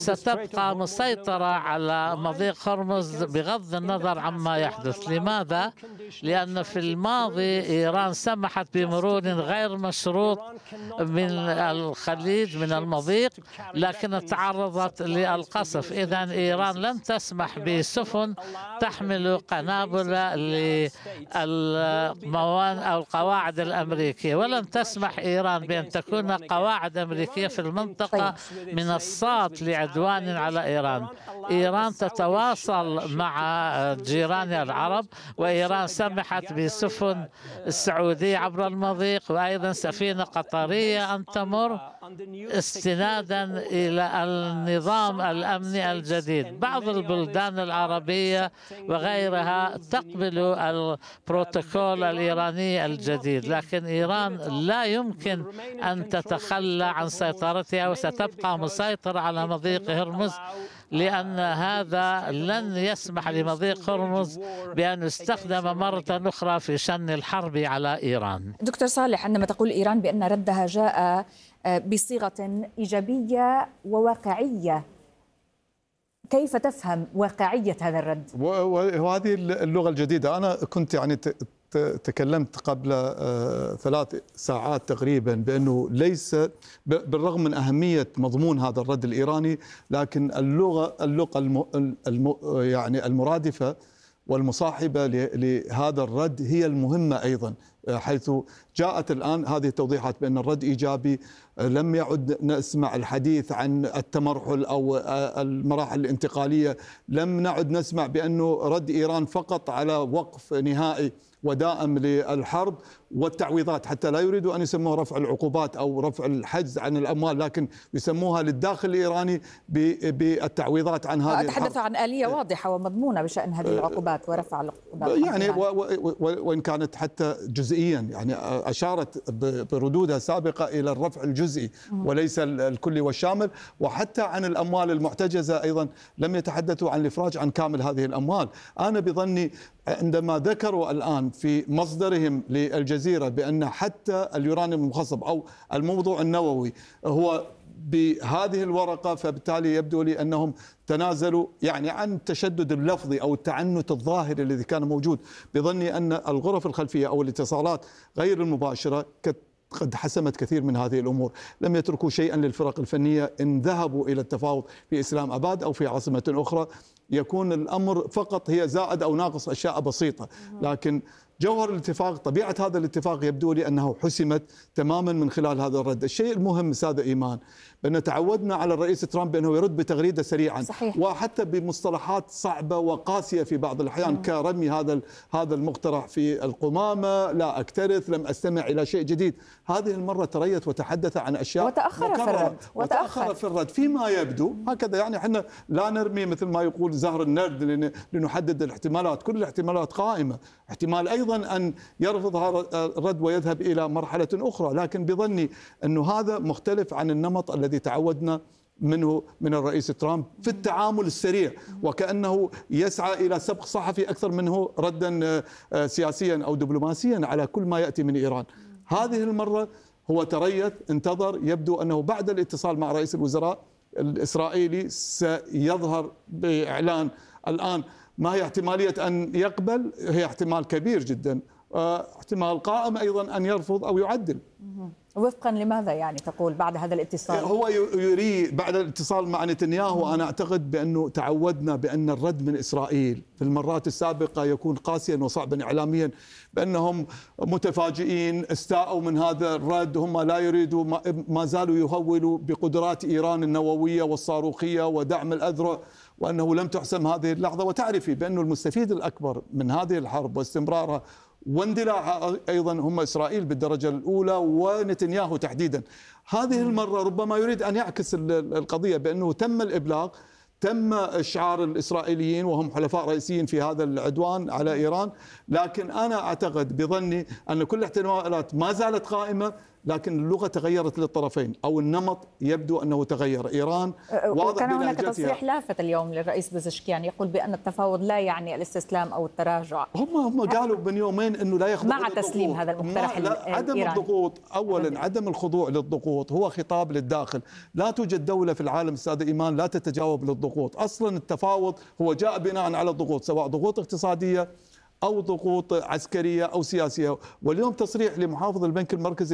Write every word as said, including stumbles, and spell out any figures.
ستبقى مسيطرة على مضيق هرمز بغض النظر عما يحدث. لماذا؟ لأن في الماضي إيران سمحت بمرور غير مشروط من الخليج من المضيق، لكن تعرضت للقصف. إذن إيران لن تسمح بسفن تحمل قنابل للموان أو القواعد الأمريكية، ولن تسمح إيران بأن تكون قواعد أمريكية في المنطقة من الصات لعدوان على إيران. إيران تتواصل مع جيرانها العرب، وإيران سمحت بسفن السعودية عبر المضيق، وأيضا سفينة قطرية أن تمر استنادا إلى النظام الأمني الجديد. بعض البلدان العربية وغيرها تقبل البروتوكول الإيراني الجديد، لكن إيران لا يمكن أن تتخلى عن سيطرتها وستبقى مسيطرة على مضيق هرمز، لأن هذا لن يسمح لمضيق هرمز بأن يستخدم مرة أخرى في شن الحرب على إيران. دكتور صالح، عندما تقول إيران بأن ردها جاء بصيغة إيجابية وواقعية، كيف تفهم واقعية هذا الرد؟ وهذه اللغة الجديدة. أنا كنت يعني تكلمت قبل ثلاث ساعات تقريبا بأنه ليس بالرغم من أهمية مضمون هذا الرد الإيراني، لكن اللغة اللغة الم يعني المرادفة والمصاحبة لهذا الرد هي المهمة أيضا، حيث جاءت الآن هذه التوضيحات بأن الرد إيجابي. لم يعد نسمع الحديث عن التمرحل أو المراحل الانتقالية، لم نعد نسمع بأنه رد إيران فقط على وقف نهائي ودائم للحرب والتعويضات، حتى لا يريدوا أن يسموها رفع العقوبات أو رفع الحجز عن الأموال، لكن يسموها للداخل الإيراني بالتعويضات عن هذه الحرب. تحدث عن آلية واضحة ومضمونة بشأن هذه العقوبات ورفع العقوبات يعني وإن كانت حتى جزئيا، يعني أشارت بردودها السابقة إلى الرفع الجزئي وليس الكلي والشامل، وحتى عن الأموال المحتجزة أيضا لم يتحدثوا عن الإفراج عن كامل هذه الأموال. أنا بظني عندما ذكروا الآن في مصدرهم للجزيرة بأن حتى اليورانيوم المخصب أو الموضوع النووي هو بهذه الورقة، فبالتالي يبدو لي أنهم تنازلوا يعني عن التشدد اللفظي أو التعنت الظاهري الذي كان موجود. بظني أن الغرف الخلفية أو الاتصالات غير المباشرة قد حسمت كثير من هذه الأمور. لم يتركوا شيئا للفرق الفنية إن ذهبوا إلى التفاوض في إسلام أباد أو في عاصمة أخرى، يكون الأمر فقط هي زائد أو ناقص أشياء بسيطة، لكن جوهر الاتفاق، طبيعة هذا الاتفاق يبدو لي أنه حسمت تماما من خلال هذا الرد. الشيء المهم أستاذ إيمان بأن تعودنا على الرئيس ترامب بأنه يرد بتغريدة سريعا، صحيح. وحتى بمصطلحات صعبة وقاسية في بعض الأحيان، مم. كرمي هذا هذا المقترح في القمامة، لا أكترث، لم أستمع إلى شيء جديد. هذه المرة تريث وتحدث عن أشياء وتأخر في الرد وتأخر في الرد فيما يبدو هكذا. يعني احنا لا نرمي مثل ما يقول زهر النرد لنحدد الاحتمالات، كل الاحتمالات قائمة. احتمال أيضا أن يرفض هذا الرد ويذهب إلى مرحلة أخرى، لكن بظني أنه هذا مختلف عن النمط الذي تعودنا منه من الرئيس ترامب في التعامل السريع، وكأنه يسعى إلى سبق صحفي أكثر منه ردا سياسيا أو دبلوماسيا على كل ما يأتي من إيران. هذه المرة هو تريث، انتظر، يبدو أنه بعد الاتصال مع رئيس الوزراء الإسرائيلي سيظهر بإعلان الآن ما هي احتمالية أن يقبل. هي احتمال كبير جدا، احتمال قائم أيضا أن يرفض أو يعدل. وفقا لماذا يعني تقول بعد هذا الاتصال؟ هو يريد بعد الاتصال مع نتنياهو. أنا أعتقد بأنه تعودنا بأن الرد من إسرائيل في المرات السابقة يكون قاسيا وصعبا إعلاميا، بأنهم متفاجئين، استاءوا من هذا الرد، هم لا يريدوا، ما زالوا يهولوا بقدرات إيران النووية والصاروخية ودعم الأذرع، وأنه لم تحسم هذه اللحظة. وتعرفي بأنه المستفيد الأكبر من هذه الحرب واستمرارها واندلاعها أيضا هم إسرائيل بالدرجة الأولى ونتنياهو تحديدا. هذه المرة ربما يريد أن يعكس القضية بأنه تم الإبلاغ، تم إشعار الإسرائيليين وهم حلفاء رئيسيين في هذا العدوان على إيران، لكن أنا أعتقد بظني أن كل الاحتمالات ما زالت قائمة، لكن اللغة تغيرت للطرفين أو النمط يبدو أنه تغير. إيران واضح كان هناك بلهجتها. تصريح لافت اليوم للرئيس بزشكيان يقول بأن التفاوض لا يعني الاستسلام أو التراجع. هم هم قالوا من يومين أنه لا يخضعوا مع تسليم هذا المقترح الإيراني. عدم الضغوط أولا، عدم الخضوع للضغوط هو خطاب للداخل. لا توجد دولة في العالم أستاذ إيمان لا تتجاوب للضغوط. أصلا التفاوض هو جاء بناء على الضغوط، سواء ضغوط اقتصادية أو ضغوط عسكرية أو سياسية. واليوم تصريح لمحافظ البنك المركزي